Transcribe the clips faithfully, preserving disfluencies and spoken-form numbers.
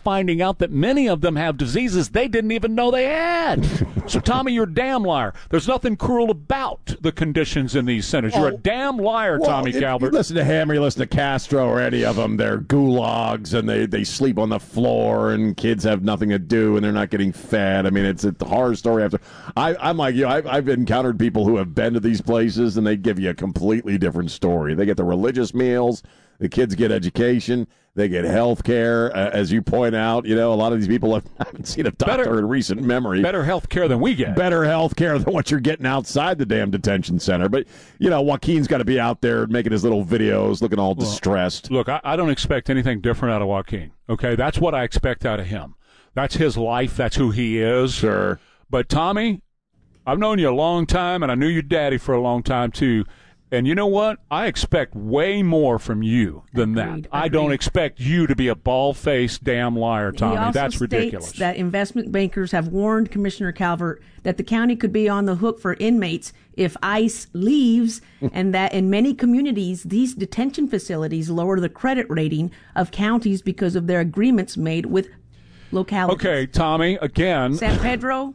finding out that many of them have diseases they didn't even know they had. So, Tommy, you're a damn liar. There's nothing cruel about the conditions in these centers. You're oh, a damn liar, well, Tommy if Calvert. You listen to him or you listen to Castro or any of them, they're gulags and they, they sleep on the floor and kids have nothing to do and they're not getting fed. I mean, it's a horror story after. I, I'm like, you know, I've, I've encountered people who have been to these places and they give you a completely different story. They get the religious meals. The kids get education. They get health care. Uh, as you point out, you know, a lot of these people have, haven't seen a doctor better, in recent memory. Better health care than we get. Better health care than what you're getting outside the damn detention center. But, you know, Joaquin's got to be out there making his little videos, looking all well, distressed. Look, I, I don't expect anything different out of Joaquin, okay? That's what I expect out of him. That's his life. That's who he is. Sure. But, Tommy, I've known you a long time, and I knew your daddy for a long time, too. And you know what? I expect way more from you than Agreed, that. agreed. I don't expect you to be a bald-faced damn liar, Tommy. He also That's ridiculous. States that investment bankers have warned Commissioner Calvert that the county could be on the hook for inmates if ICE leaves, and that in many communities, these detention facilities lower the credit rating of counties because of their agreements made with localities. Okay, Tommy, again. San Pedro,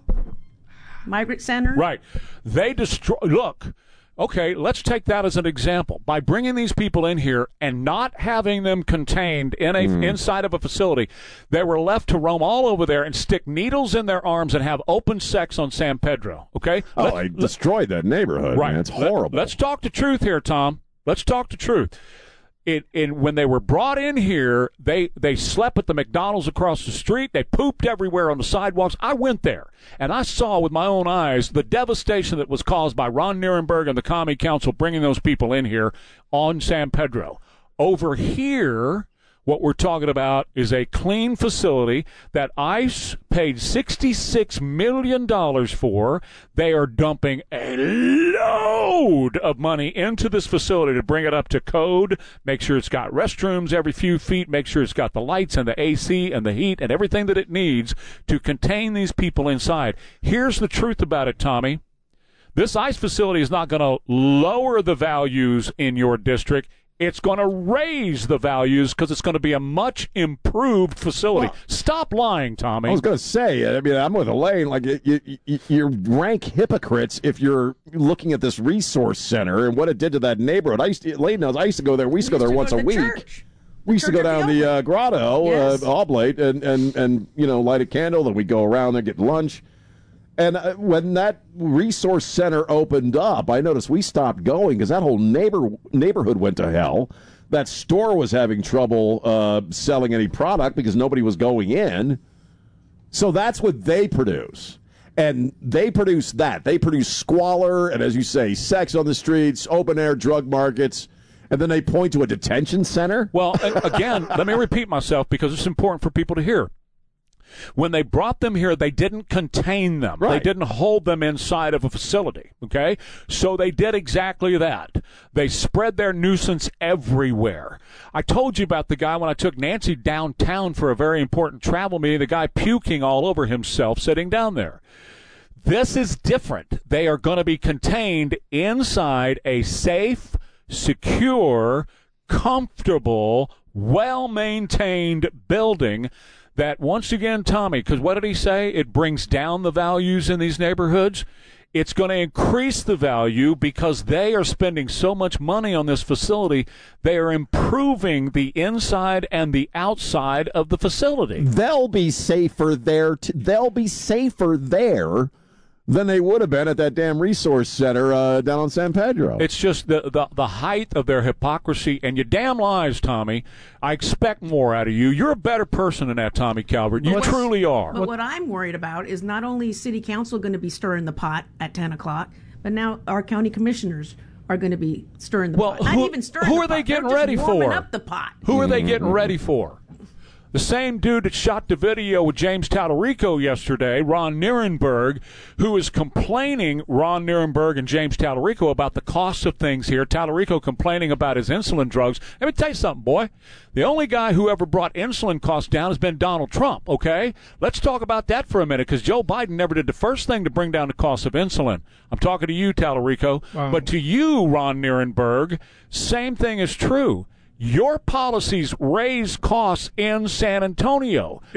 Migrant Center. Right. They destroy. Look. Okay, let's take that as an example. By bringing these people in here and not having them contained in a mm. inside of a facility, they were left to roam all over there and stick needles in their arms and have open sex on San Pedro. Okay? Oh, let's, I destroyed that neighborhood. Right. Man. It's horrible. Let, let's talk the truth here, Tom. Let's talk the truth. It, and when they were brought in here, they, they slept at the McDonald's across the street. They pooped everywhere on the sidewalks. I went there, and I saw with my own eyes the devastation that was caused by Ron Nirenberg and the Commie Council bringing those people in here on San Pedro. Over here, what we're talking about is a clean facility that ICE paid sixty-six million dollars for. They are dumping a load of money into this facility to bring it up to code, make sure it's got restrooms every few feet, make sure it's got the lights and the A C and the heat and everything that it needs to contain these people inside. Here's the truth about it, Tommy. This ICE facility is not going to lower the values in your district. It's going to raise the values because it's going to be a much improved facility. Well, stop lying, Tommy. I was going to say, I mean, I'm with Elaine. Like, you, you, you're rank hypocrites if you're looking at this resource center and what it did to that neighborhood. I used to, Elaine knows, I used to go there. We used to go there once a week. Church. We used to go down the uh, grotto, yes. uh, oblate, and, and, and, you know, light a candle. Then we'd go around there, get lunch. And uh, when that resource center opened up, I noticed we stopped going because that whole neighbor neighborhood went to hell. That store was having trouble uh, selling any product because nobody was going in. So that's what they produce. And they produce that. They produce squalor and, as you say, sex on the streets, open-air drug markets, and then they point to a detention center? Well, again, let me repeat myself because it's important for people to hear. When they brought them here, they didn't contain them. Right. They didn't hold them inside of a facility, okay? So they did exactly that. They spread their nuisance everywhere. I told you about the guy when I took Nancy downtown for a very important travel meeting, the guy puking all over himself sitting down there. This is different. They are going to be contained inside a safe, secure, comfortable, well-maintained building that, once again, Tommy, because what did he say? It brings down the values in these neighborhoods. It's going to increase the value because they are spending so much money on this facility. They are improving the inside and the outside of the facility. They'll be safer there. T- they'll be safer there than they would have been at that damn resource center uh, down on San Pedro. It's just the, the the height of their hypocrisy and your damn lies, Tommy. I expect more out of you. You're a better person than that, Tommy Calvert. You truly are. But what I'm worried about is not only is City Council going to be stirring the pot at ten o'clock, but now our county commissioners are going to be stirring the well, pot. Not who, even stirring who the are they pot. getting They're ready just warming for? up the pot. Who are they getting ready for? The same dude that shot the video with James Talarico yesterday, Ron Nirenberg, who is complaining, Ron Nirenberg and James Talarico, about the cost of things here. Talarico complaining about his insulin drugs. Let me tell you something, boy. The only guy who ever brought insulin costs down has been Donald Trump, okay? Let's talk about that for a minute, because Joe Biden never did the first thing to bring down the cost of insulin. I'm talking to you, Talarico. Wow. But to you, Ron Nirenberg, same thing is true. Your policies raise costs in San Antonio.